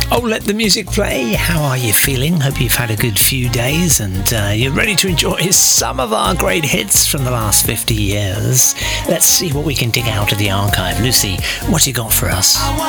Oh, let the music play. How are you feeling? Hope you've had a good few days and you're ready to enjoy some of our great hits from the last 50 years. Let's see what we can dig out of the archive. Lucy, what you got for us?